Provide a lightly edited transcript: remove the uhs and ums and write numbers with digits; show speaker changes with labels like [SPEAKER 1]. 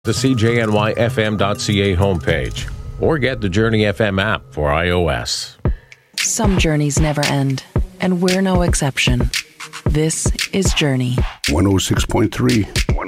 [SPEAKER 1] the CJNYFM.ca homepage, or get the Journey FM app for iOS.
[SPEAKER 2] Some journeys never end, and we're no exception. This is Journey.
[SPEAKER 3] 106.3.